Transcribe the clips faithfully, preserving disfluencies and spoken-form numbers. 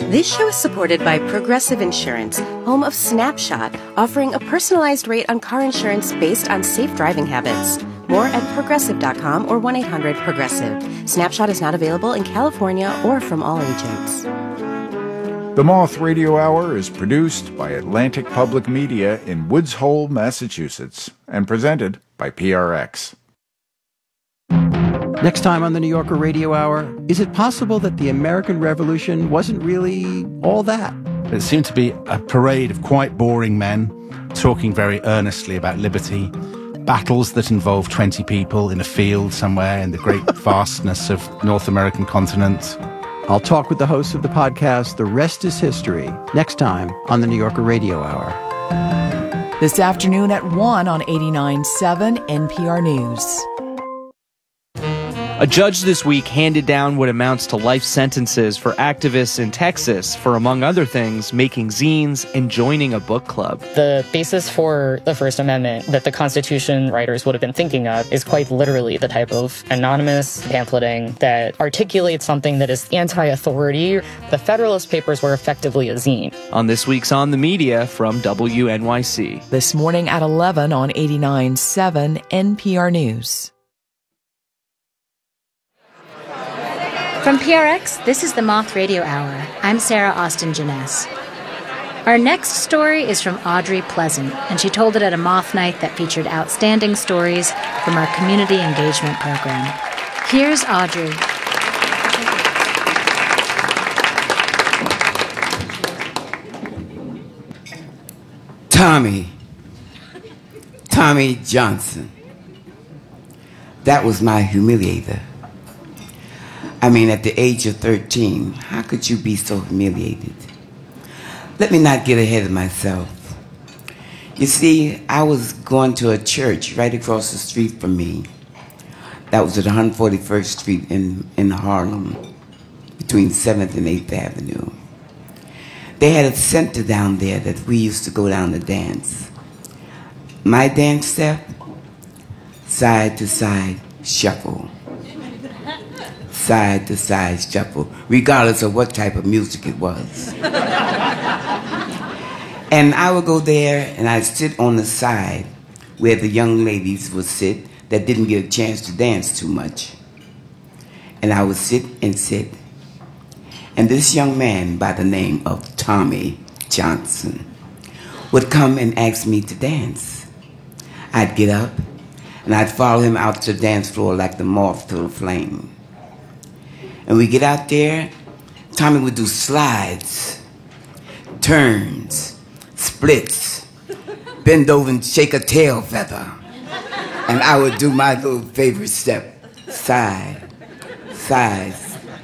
This show is supported by Progressive Insurance, home of Snapshot, offering a personalized rate on car insurance based on safe driving habits. More at progressive dot com or one eight hundred progressive. Snapshot is not available in California or from all agents. The Moth Radio Hour is produced by Atlantic Public Media in Woods Hole, Massachusetts, and presented by P R X. Next time on the New Yorker Radio Hour, is it possible that the American Revolution wasn't really all that? It seemed to be a parade of quite boring men talking very earnestly about liberty, battles that involve twenty people in a field somewhere in the great vastness of North American continent. I'll talk with the hosts of the podcast, The Rest is History, next time on the New Yorker Radio Hour. This afternoon at one on eighty-nine point seven N P R News. A judge this week handed down what amounts to life sentences for activists in Texas for, among other things, making zines and joining a book club. The basis for the First Amendment that the Constitution writers would have been thinking of is quite literally the type of anonymous pamphleting that articulates something that is anti-authority. The Federalist Papers were effectively a zine. On this week's On the Media from W N Y C. This morning at eleven on eighty-nine point seven N P R News. From P R X, this is the Moth Radio Hour. I'm Sarah Austin Janess. Our next story is from Audrey Pleasant, and she told it at a Moth night that featured outstanding stories from our community engagement program. Here's Audrey. Tommy. Tommy Johnson. That was my humiliator. I mean, at the age of thirteen, how could you be so humiliated? Let me not get ahead of myself. You see, I was going to a church right across the street from me. That was at one forty-first Street in, in Harlem, between seventh and eighth Avenue. They had a center down there that we used to go down to dance. My dance step, side to side shuffle. Side to side shuffle, regardless of what type of music it was. And I would go there and I'd sit on the side where the young ladies would sit that didn't get a chance to dance too much. And I would sit and sit. And this young man by the name of Tommy Johnson would come and ask me to dance. I'd get up and I'd follow him out to the dance floor like the moth to the flame. And we get out there, Tommy would do slides, turns, splits, bend over and shake a tail feather. And I would do my little favorite step, side, side,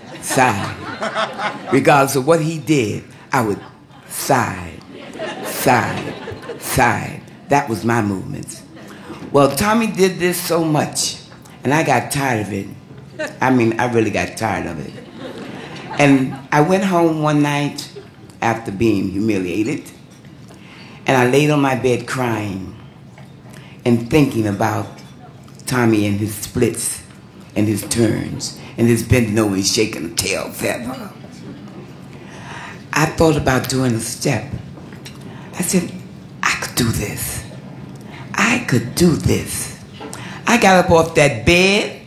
side. Regardless of what he did, I would side, side, side. That was my movements. Well, Tommy did this so much, and I got tired of it. I mean, I really got tired of it. And I went home one night after being humiliated, and I laid on my bed crying and thinking about Tommy and his splits and his turns and his bending over and shaking a tail feather. I thought about doing a step. I said, I could do this. I could do this. I got up off that bed,